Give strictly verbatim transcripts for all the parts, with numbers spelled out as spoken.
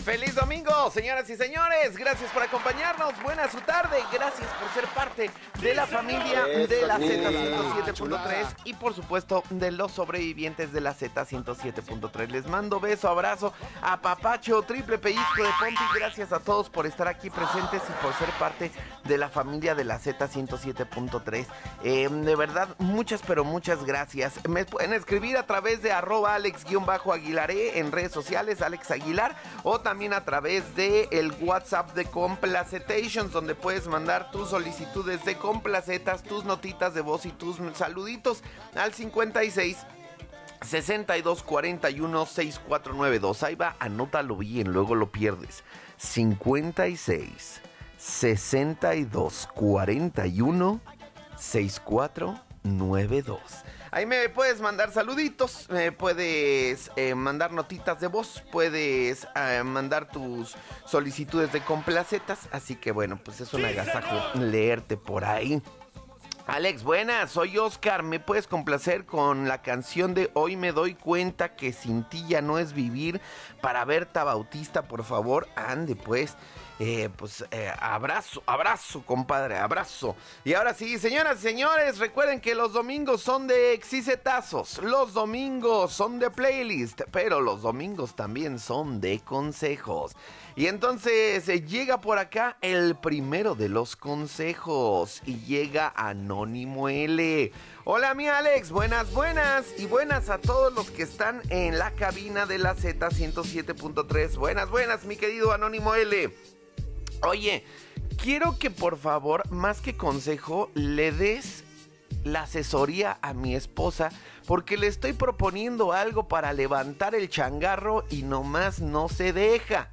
¡Feliz domingo, señoras y señores! Gracias por acompañarnos. Buena su tarde. Gracias por ser parte de la familia de la Z ciento siete punto tres y, por supuesto, de los sobrevivientes de la Z ciento siete punto tres. Les mando beso, abrazo, apapacho, triple pellizco de Pompi. Gracias a todos por estar aquí presentes y por ser parte de la familia de la Z ciento siete punto tres. Eh, de verdad, muchas, pero muchas gracias. Me pueden escribir a través de arroba alex-aguilaré en redes sociales, Alex Aguilar, o también a través de el WhatsApp de Complacetations, donde puedes mandar tus solicitudes de complacetas, tus notitas de voz y tus saluditos al cincuenta y seis, sesenta y dos, cuarenta y uno, sesenta y cuatro noventa y dos. Ahí va, anótalo bien, luego lo pierdes. cincuenta y seis, sesenta y dos, cuarenta y uno, sesenta y cuatro noventa y dos. Ahí me puedes mandar saluditos, me puedes eh, mandar notitas de voz, puedes eh, mandar tus solicitudes de complacetas. Así que bueno, pues es un agasajo leerte por ahí. Alex, buenas, soy Oscar. ¿Me puedes complacer con la canción de Hoy me doy cuenta que sin ti ya no es vivir, para Berta Bautista, por favor? Ande pues. Eh, pues eh, abrazo, abrazo, compadre, abrazo. Y ahora sí, señoras y señores, recuerden que los domingos son de exicetazos, los domingos son de playlist, pero los domingos también son de consejos. Y entonces eh, llega por acá el primero de los consejos y llega Anónimo L. Hola mi Alex, buenas, buenas y buenas a todos los que están en la cabina de la Z ciento siete punto tres. Buenas, buenas, mi querido Anónimo L. Oye, quiero que por favor, más que consejo, le des la asesoría a mi esposa, porque le estoy proponiendo algo para levantar el changarro y nomás no se deja.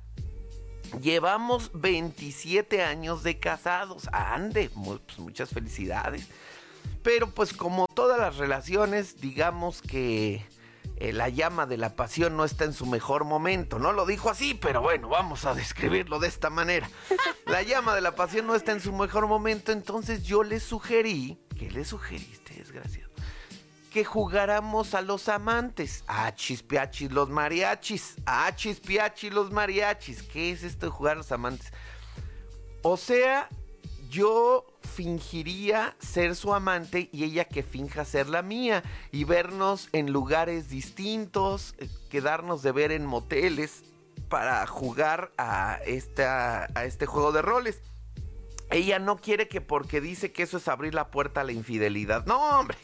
Llevamos veintisiete años de casados. Ande, muy, pues muchas felicidades. Pero pues como todas las relaciones, digamos que Eh, la llama de la pasión no está en su mejor momento. No lo dijo así, pero bueno, vamos a describirlo de esta manera. La llama de la pasión no está en su mejor momento, entonces yo le sugerí, ¿qué le sugeriste, desgraciado? Que jugáramos a los amantes. Ah, chispiachis los mariachis. Ah, chispiachis los mariachis. ¿Qué es esto de jugar a los amantes? O sea, yo fingiría ser su amante y ella que finja ser la mía, y vernos en lugares distintos, quedarnos de ver en moteles para jugar a, esta, a este juego de roles. Ella no quiere, que porque dice que eso es abrir la puerta a la infidelidad. No, hombre.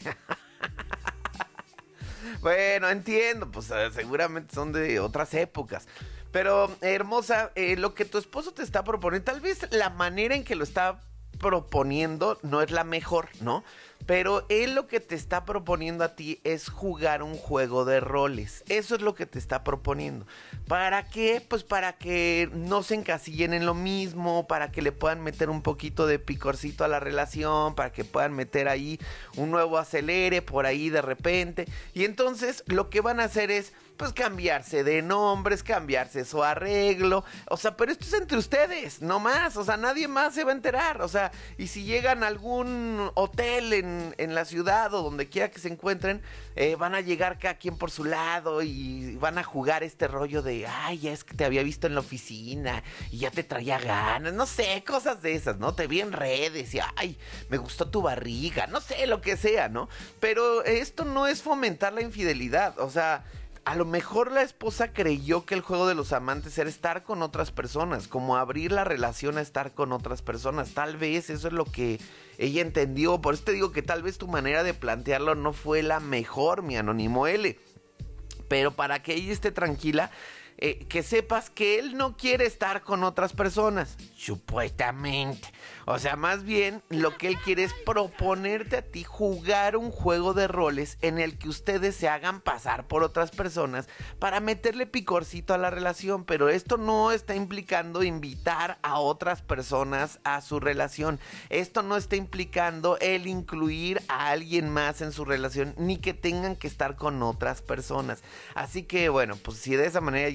Bueno, entiendo, pues seguramente son de otras épocas. Pero, hermosa, eh, lo que tu esposo te está proponiendo, tal vez la manera en que lo está proponiendo no es la mejor, ¿no? Pero él lo que te está proponiendo a ti es jugar un juego de roles. Eso es lo que te está proponiendo. ¿Para qué? Pues para que no se encasillen en lo mismo, para que le puedan meter un poquito de picorcito a la relación, para que puedan meter ahí un nuevo acelere por ahí de repente. Y entonces lo que van a hacer es pues cambiarse de nombres, cambiarse su arreglo. O sea, pero esto es entre ustedes, no más. O sea, nadie más se va a enterar. O sea, y si llegan a algún hotel en, en la ciudad o donde quiera que se encuentren, eh, van a llegar cada quien por su lado y van a jugar este rollo de, ay, ya es que te había visto en la oficina y ya te traía ganas. No sé, cosas de esas, ¿no? Te vi en redes y, ay, me gustó tu barriga. No sé, lo que sea, ¿no? Pero esto no es fomentar la infidelidad. O sea, a lo mejor la esposa creyó que el juego de los amantes era estar con otras personas, como abrir la relación a estar con otras personas. Tal vez eso es lo que ella entendió. Por eso te digo que tal vez tu manera de plantearlo no fue la mejor, mi Anónimo L. Pero para que ella esté tranquila, eh, que sepas que él no quiere estar con otras personas, supuestamente. O sea, más bien lo que él quiere es proponerte a ti jugar un juego de roles en el que ustedes se hagan pasar por otras personas para meterle picorcito a la relación. Pero esto no está implicando invitar a otras personas a su relación. Esto no está implicando el incluir a alguien más en su relación, ni que tengan que estar con otras personas. Así que bueno, pues si de esa manera ya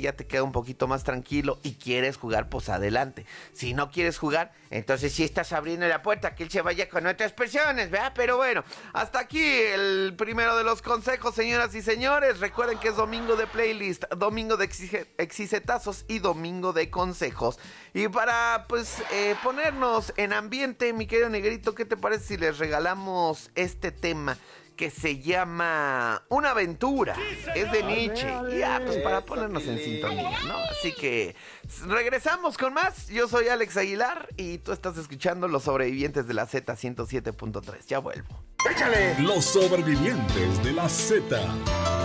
ya te queda un poquito más tranquilo y quieres jugar, pues adelante. Si no quieres jugar, entonces sí estás abriendo la puerta que él se vaya con otras personas, ¿verdad? Pero bueno, hasta aquí el primero de los consejos, señoras y señores. Recuerden que es domingo de playlist, domingo de exicetazos y domingo de consejos. Y para, pues, eh, ponernos en ambiente, mi querido Negrito, ¿qué te parece si les regalamos este tema que se llama Una aventura? Es de Nietzsche. Y ya, pues para ponernos en sintonía, ¿no? Así que regresamos con más. Yo soy Alex Aguilar y tú estás escuchando Los Sobrevivientes de la Z ciento siete punto tres. Ya vuelvo. ¡Échale! Los Sobrevivientes de la Z.